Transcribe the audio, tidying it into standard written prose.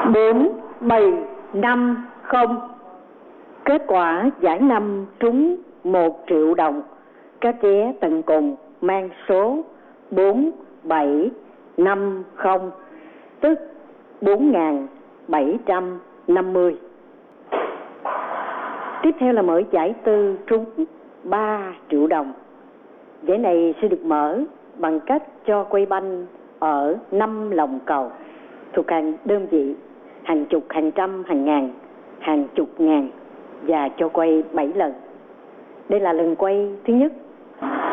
4750. Kết quả giải 5 trúng 1 triệu đồng. Các vé tận cùng mang số 4750, tức 4750. Tiếp theo là mở giải tư trúng 3 triệu đồng. Giải này sẽ được mở bằng cách cho quay banh ở 5 lòng cầu thuộc hàng đơn vị, hàng chục, hàng trăm, hàng ngàn, hàng chục ngàn, và cho quay 7 lần. Đây là lần quay thứ nhất.